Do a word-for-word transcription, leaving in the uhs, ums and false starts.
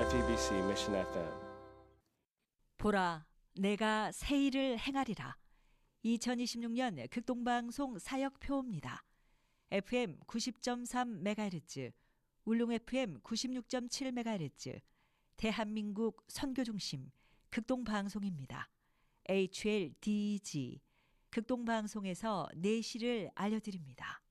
에프이비씨 Mission 에프엠. 보라, 내가 새 일을 행하리라. 이천이십육 년 극동방송 사역표입니다. 에프엠 구십 점 삼 메가헤르츠, 울릉 에프엠 구십육 점 칠 메가헤르츠, 대한민국 선교중심 극동방송입니다. 에이치엘디지 극동방송에서 내시를 알려드립니다.